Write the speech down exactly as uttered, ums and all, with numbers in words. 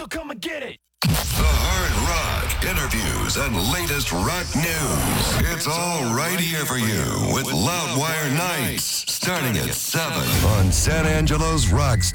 Come and get it. The hard rock, interviews, and latest rock news. It's all right here for you with Loudwire Nights, starting at seven on San Angelo's Rock